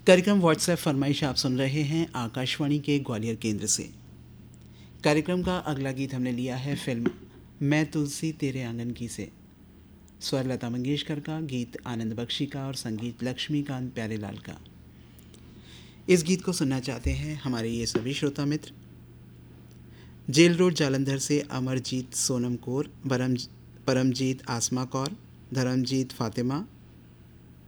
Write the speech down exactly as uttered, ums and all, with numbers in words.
कार्यक्रम व्हाट्सएप फरमाइश आप सुन रहे हैं आकाशवाणी के ग्वालियर केंद्र से। कार्यक्रम का अगला गीत हमने लिया है फिल्म मैं तुलसी तेरे आंगन की से। स्वर लता मंगेशकर का, गीत आनंद बख्शी का और संगीत लक्ष्मीकांत प्यारेलाल का। इस गीत को सुनना चाहते हैं हमारे ये सभी श्रोता मित्र। जेल रोड जालंधर से अमरजीत सोनम कौर, परम परमजीत आसमा कौर, धर्मजीत फातिमा,